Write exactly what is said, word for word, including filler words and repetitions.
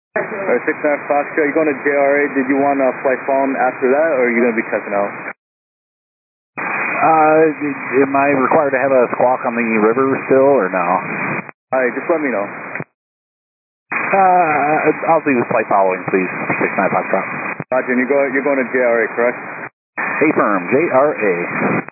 Or six nine Foxtrot, you going to J R A? Did you want to fly phone after that, or are you going to be checking out? Uh, am I required to have a squawk on the river still, or no? Alright, just let me know. Uh, I'll do the flight following, please. six nine Foxtrot. Roger, and you're going, you're going to J R A, correct? A firm, J R A.